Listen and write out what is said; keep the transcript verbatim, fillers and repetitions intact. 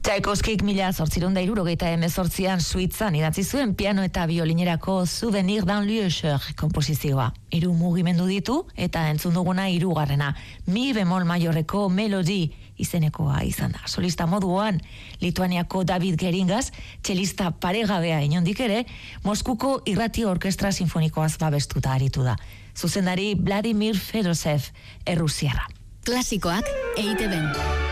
Tchaikovskik mila zortzireun da hirurogeita hemezortzian Suitzan idatzi zuen piano eta biolinerako Souvenir d'un lieu cher komposizioa. Hiru mugimendu ditu eta entzun duguna hirugarrena. Mi bemol maiorreko Melody izenekoa izan da. Solista moduan, Lituaniako David Geringas, txelista paregabea inondik ere, Moskuko Irrati Orkestra Sinfonikoaz babestuta aritu da. Zuzendari Vladimir Fedosev, errusiarra. Klasikoak E I Te Ben.